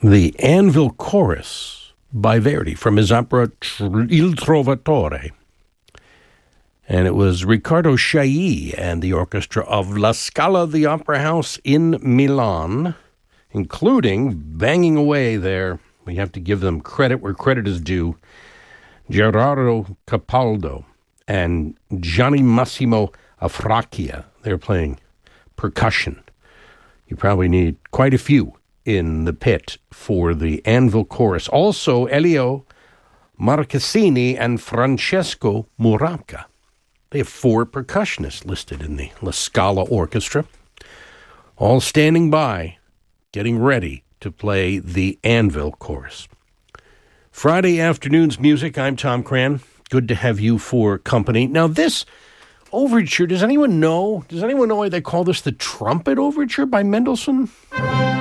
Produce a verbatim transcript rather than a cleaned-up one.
the Anvil Chorus by Verdi from his opera Il Trovatore. And it was Riccardo Chailly and the orchestra of La Scala, the Opera House in Milan, including banging away there. We have to give them credit where credit is due. Gerardo Capaldo and Gianni Massimo Afracchia. They're playing percussion. You probably need quite a few in the pit for the Anvil Chorus. Also, Elio Marchesini and Francesco Muraca. They have four percussionists listed in the La Scala Orchestra, all standing by, getting ready to play the Anvil Chorus. Friday afternoon's music. I'm Tom Cran. Good to have you for company. Now, this overture, does anyone know? Does anyone know why they call this the Trumpet Overture by Mendelssohn?